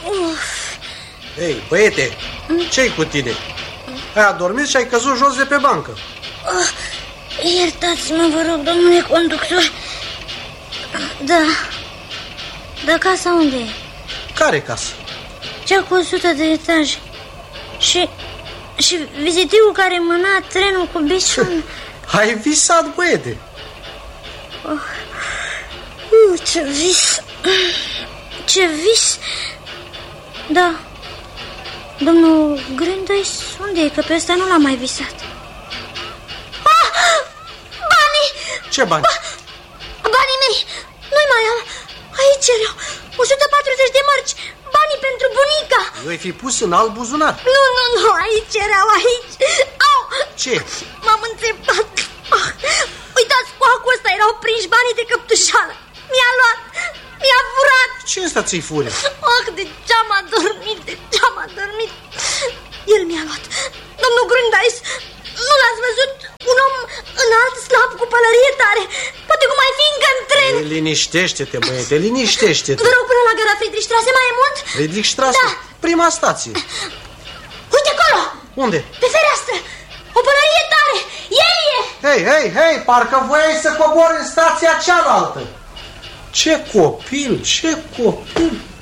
Ei, băiete, ce-i cu tine? Ai adormit și ai căzut jos de pe bancă. Iertați-mă, vă rog, domnule conductor. Da, casa unde e? Care casă? Cea cu 100 de etaje. Și vizitivul care mâna trenul cu bisul. Ai visat, băiete. Ce vis. Ce vis. Da. Domnul Grindais, unde e? Că pe ăsta nu l-am mai visat. Banii! Ce bani? Banii mei! Nu-i mai am. Aici erau 140 de mărci. Banii pentru bunica. Eu-i fi pus în alt buzunar. Nu, aici erau, aici. Au! Ce? M-am înțepat. Uitați, cu acul ăsta erau prinși banii de căptușală. Mi-a luat, mi-a furat. Ce ăsta ți-i fure? De ce-am adormit, El mi-a luat. Domnul Grindais, nu l-ați văzut? Un om înalt, slab, cu pălărie tare. Poate cum mai fi încă în tren. Liniștește-te, băiete, liniștește-te. Vă rog, până la gara Friedrichstraße mai e mult? Friedrichstraße? Da. Prima stație. Uite acolo. Unde? Pe fereastră. O pălărie tare. El e. Hei, parcă voiai să cobori în stația cealaltă. Ce copil.